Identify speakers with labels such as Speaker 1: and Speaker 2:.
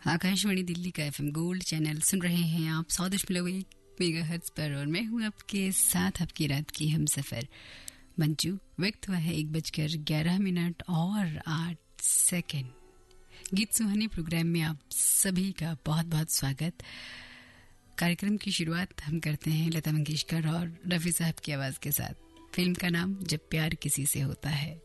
Speaker 1: आकाशवाणी दिल्ली का FM gold channel सुन रहे हैं आप 100.1 मेगाहर्ट्ज पर और मैं हूं आपके साथ आपकी रात की हमसफर मंजू। वक्त हुआ है 1:11 और 8 गीत सुहानी प्रोग्राम में आप सभी का बहुत बहुत स्वागत। कार्यक्रम की शुरुआत हम करते हैं लता मंगेशकर और रफी साहब की आवाज के साथ। फिल्म का नाम जब प्यार किसी से होता है।